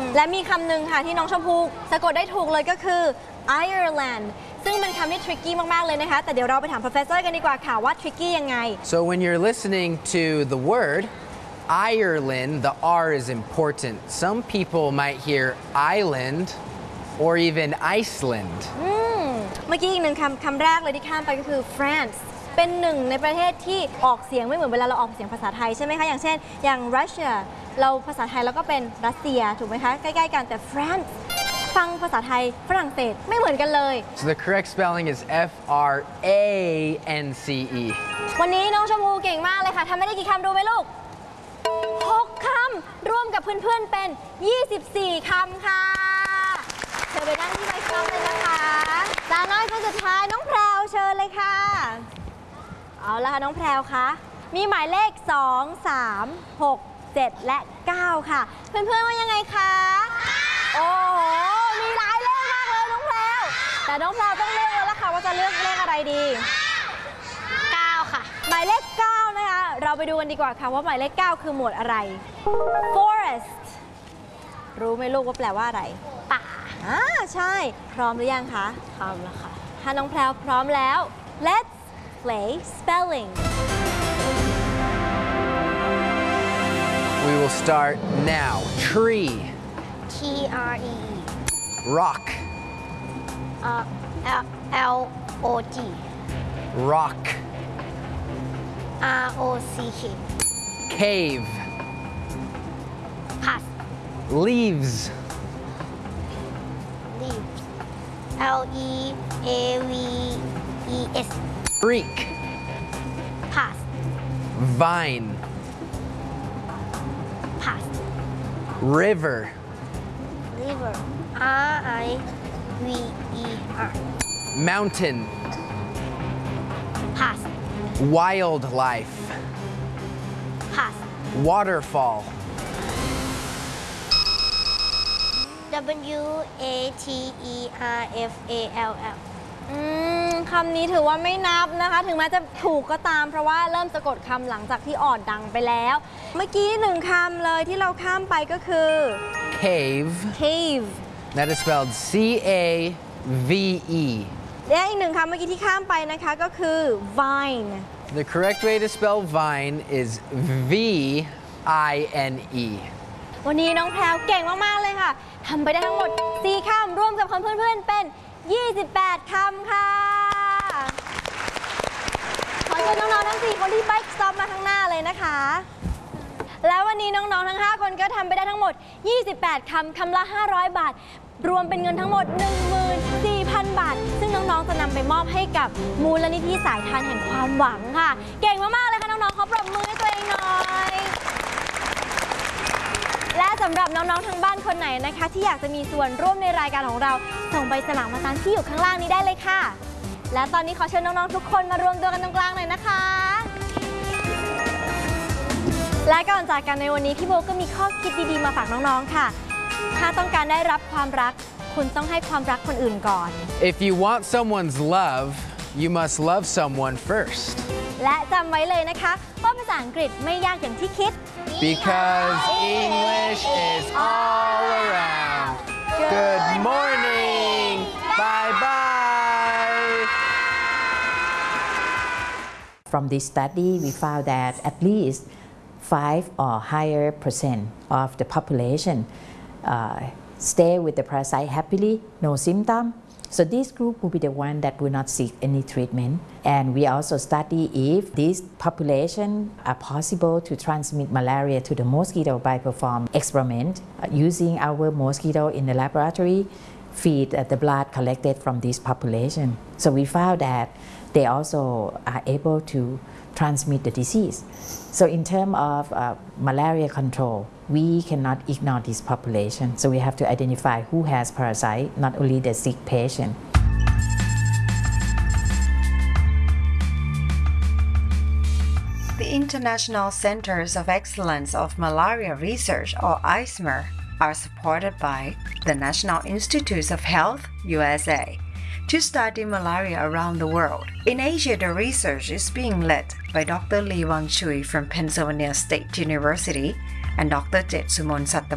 และมีคำหนึ่งค่ะที่น้องชมพูสะกดได้ถูกเลยก็คือ Ireland ซึ่งเป็นคำที่ tricky มากๆเลยนะคะแต่เดี๋ยวเราไปถาม professor กันดีกว่าค่ะว่า tricky ยังไง So when you're listening to the word Ireland, the R is important. Some people might hear island or even Iceland. เมื่อกี้อีกหนึ่งคำแรกเลยที่ข้ามไปก็คือ France เป็นหนึ่งในประเทศที่ออกเสียงไม่เหมือนเวลาเราออกเสียงภาษาไทยใช่ไหมคะอย่างเช่นอย่าง Russia เราภาษาไทยเราก็เป็นรัสเซียถูกไหมคะใกล้ๆกันแต่ France ฟังภาษาไทยฝรั่งเศสไม่เหมือนกันเลย So the correct spelling is F-R-A-N-C-E. วันนี้น้องชมพูเก่งมากเลยค่ะทำไม่ได้กี่คำรู้ไหมลูก6 คำร่วมกับเพื่อนๆเป็น24 คำค่ะเชิญไปนั่งที่ไมค์ครับเลยนะคะสาวน้อยคนสุดท้ายน้องแพรวเชิญเลยค่ะเอาละค่ะน้องแพรวคะมีหมายเลข2 3 6 7 และ 9 ค่ะเพื่อนๆว่ายังไงคะโอ้โหมีหลายเลขมากเลยน้องแพรวแต่น้องแพรวต้องเลือกแล้วล่ะค่ะว่าจะเลือกเลขอะไรดี9ค่ะหมายเลข9นะคะเราไปดูกันดีกว่าค่ะว่าหมายเลข9คือหมวดอะไร forest รู้ไหมลูกว่าแปลว่าอะไรป่าใช่พร้อมหรือยังคะพร้อมแล้วค่ะถ้าน้องแพรวพร้อมแล้ว let's play spelling We will start now. Tree. T-R-E Rock. L-O-G Rock. R-O-C-K Cave. Pass Leaves. Leaves L-E-A-V-E-S Creek. Pass Vine. Pass River. River R-I-V-E-R Mountain. Pass Wildlife. Pass Waterfall. W-A-T-E-R-F-A-L-L คำนี้ถือว่าไม่นับนะคะถึงแม้จะถูกก็ตามเพราะว่าเริ่มสะกดคำหลังจากที่อ่อนดังไปแล้วเมื่อกี้หนึ่งคำเลยที่เราข้ามไปก็คือ Cave. cave That is spelled C-A-V-E. และอีกหนึ่งคำเมื่อกี้ที่ข้ามไปนะคะก็คือ vine The correct way to spell vine is V-I-N-E. วันนี้น้องแพรวเก่งมากๆเลยค่ะทำไปได้ทั้งหมด4 คำร่วมกับคำเพื่อนๆเป็น28 คำค่ะขอเชิญน้องๆทั้ง4 คนที่ Bike Stop มาข้างหน้าเลยนะคะแล้ววันนี้น้องๆทั้ง5 คนก็ทำไปได้ทั้งหมด28 คำคำละ500 บาทรวมเป็นเงินทั้งหมด 14,000 บาทซึ่งน้องๆจะนำไปมอบให้กับมูลนิธิสายทานแห่งความหวังค่ะเก่งมากๆเลยค่ะน้องๆขอปรบมือให้ตัวเองหน่อยและสำหรับน้องๆทางบ้านคนไหนนะคะที่อยากจะมีส่วนร่วมในรายการของเราส่งใบสมัครมาตามที่อยู่ข้างล่างนี้ได้เลยค่ะและตอนนี้ขอเชิญน้องๆทุกคนมารวมตัวกันตรงกลางหน่อยนะคะและก่อนจากกันในวันนี้พี่โบก็มีข้อคิดดีๆมาฝากน้องๆค่ะถ้าต้องการได้รับความรักคุณต้องให้ความรักคนอื่นก่อน If you want someone's love, you must love someone first. และจำไว้เลยนะคะว่าภาษาอังกฤษไม่ยากอย่างที่คิด Because English is all around. Good morning. Bye-bye. From this study, we found that at least 5 or higher percent of the population stay with the parasite happily, no symptom. So this group will be the one that will not seek any treatment. And we also study if this population are possible to transmit malaria to the mosquito by perform experiment using our mosquito in the laboratory, feed the blood collected from this population. So we found that they also are able to transmit the disease. So in terms of malaria control, we cannot ignore this population. So we have to identify who has parasite, not only the sick patient. The International Centers of Excellence of Malaria Research, or ICMR, are supported by the National Institutes of Health, USA, to study malaria around the world. In Asia, the research is being led by Dr. Lee Wang Chui from Pennsylvania State University and Dr. Jet Sumon Sattam